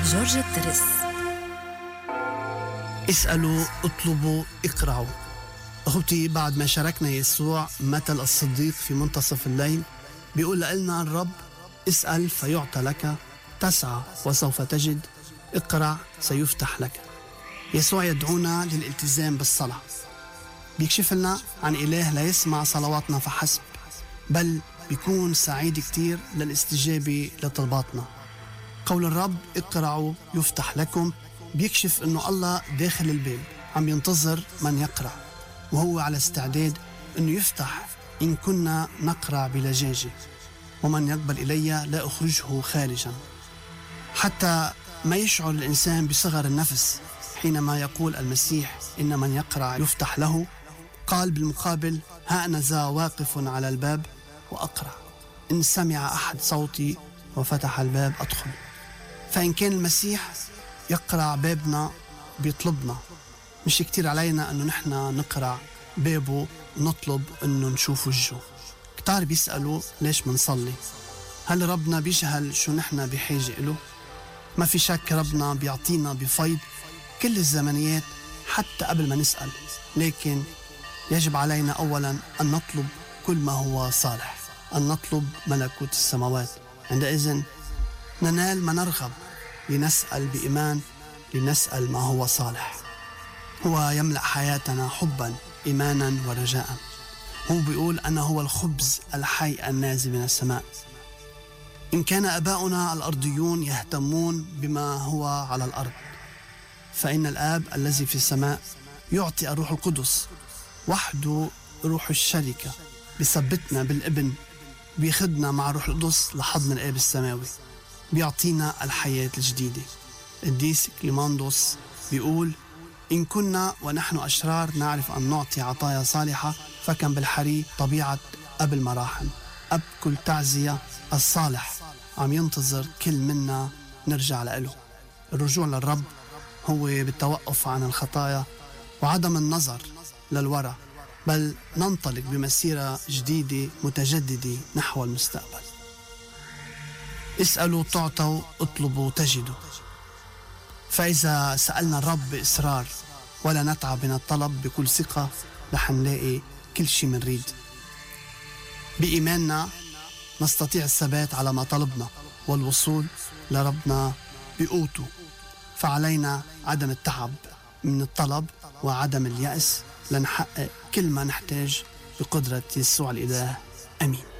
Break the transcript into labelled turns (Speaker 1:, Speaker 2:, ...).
Speaker 1: جورج الترس.
Speaker 2: اسألوا، اطلبوا، اقرعوا. أخوتي، بعد ما شاركنا يسوع مثل الصديق في منتصف الليل، بيقول لنا الرب: اسأل فيعطى لك، تسعى وسوف تجد، اقرع سيفتح لك. يسوع يدعونا للالتزام بالصلاة، بيكشف لنا عن إله لا يسمع صلواتنا فحسب، بل بيكون سعيد كتير للاستجابة لطلباتنا. قول الرب اقرعوا يفتح لكم بيكشف انه الله داخل الباب عم ينتظر من يقرع، وهو على استعداد انه يفتح ان كنا نقرع بلجاجة. ومن يقبل إلي لا أخرجه خارجا. حتى ما يشعر الإنسان بصغر النفس حينما يقول المسيح إن من يقرع يفتح له، قال بالمقابل: ها أنا ذا واقف على الباب وأقرع، إن سمع أحد صوتي وفتح الباب أدخل. فإن كان المسيح يقرع بابنا بيطلبنا، مش كتير علينا أنه نحن نقرع بابه ونطلب أنه نشوف وجهه. كتار بيسألوا ليش منصلي؟ هل ربنا بيجهل شو نحن بحاجة إله؟ ما في شك ربنا بيعطينا بفيض كل الزمنيات حتى قبل ما نسأل، لكن يجب علينا أولا أن نطلب كل ما هو صالح، أن نطلب ملكوت السماوات. عندئذ ننال ما نرغب، لنسأل بإيمان، لنسأل ما هو صالح. هو يملأ حياتنا حبا، إيمانا ورجاء. هو بيقول: أنا هو الخبز الحي النازل من السماء. إن كان آباؤنا الأرضيون يهتمون بما هو على الأرض، فإن الآب الذي في السماء يعطي الروح القدس وحده، روح الشركة، بيثبتنا بالابن، بيخدنا مع روح القدس لحضن الآب السماوي، بيعطينا الحياة الجديدة. القديس كليماندوس بيقول: إن كنا ونحن أشرار نعرف أن نعطي عطايا صالحة، فكم بالحري طبيعة أب المراحم، أب كل تعزية الصالح عم ينتظر كل منا نرجع له. الرجوع للرب هو بالتوقف عن الخطايا وعدم النظر للوراء، بل ننطلق بمسيرة جديدة متجددة نحو المستقبل. اسألوا تعطوا، اطلبوا تجدوا. فإذا سألنا الرب بإصرار ولا نتعب من الطلب بكل ثقة، رح نلاقي كل شيء منريد. بإيماننا نستطيع الثبات على ما طلبنا والوصول لربنا بقوته. فعلينا عدم التعب من الطلب وعدم اليأس لنحقق كل ما نحتاج بقدرة يسوع الإله. أمين.